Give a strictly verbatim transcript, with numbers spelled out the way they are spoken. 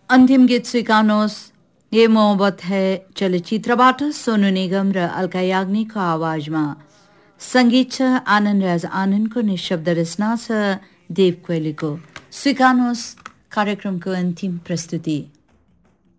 अन्तिम गीत स्वीकार्नुहोस्। ये मोहब्बत है चलचित्रबाट सोनू निगम र अलका याग्निकको आवाजमा संगीत छ आनन्द राज आनन्दको, निशब्द रचना छ देव कोइलीको। स्वीकार्नुहोस् कार्यक्रमको अन्तिम प्रस्तुति।